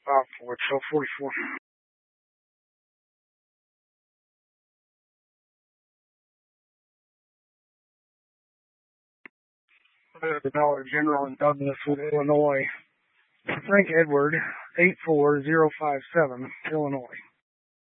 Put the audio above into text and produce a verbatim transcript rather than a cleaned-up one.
five four, twelve forty-four. The Dollar General in Douglas, Illinois. Frank Edward, eight four zero five seven, Illinois.